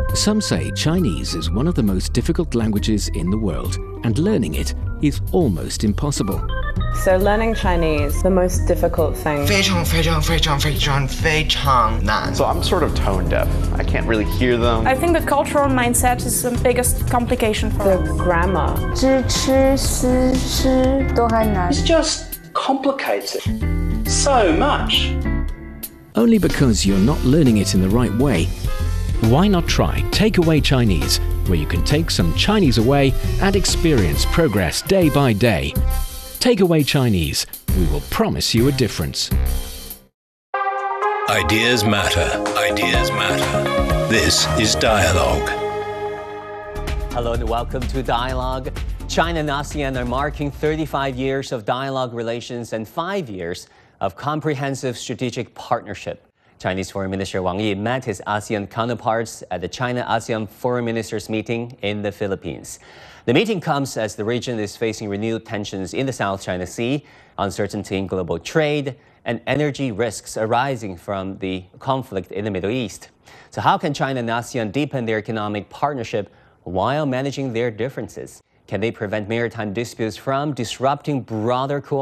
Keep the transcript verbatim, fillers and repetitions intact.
Some say Chinese is one of the most difficult languages in the world, and learning it is almost impossible. So learning Chinese, the most difficult thing. 非常非常非常非常非常难. So I'm sort of tone deaf. I can't really hear them. I think the cultural mindset is the biggest complication for The grammar. 知吃思吃都很难. It's just complicated so much. Only because you're not learning it in the right way. Why not try Takeaway Chinese, where you can take some Chinese away and experience progress day by day. Takeaway Chinese. We will promise you a difference. Ideas matter. Ideas matter. This is Dialogue. Hello and welcome to Dialogue. China and ASEAN are marking thirty-five years of dialogue relations and five years of comprehensive strategic partnership. Chinese Foreign Minister Wang Yi met his ASEAN counterparts at the China-ASEAN Foreign Ministers meeting in the Philippines. The meeting comes as the region is facing renewed tensions in the South China Sea, uncertainty in global trade, and energy risks arising from the conflict in the Middle East. So how can China and ASEAN deepen their economic partnership while managing their differences? Can they prevent maritime disputes from disrupting broader cooperation?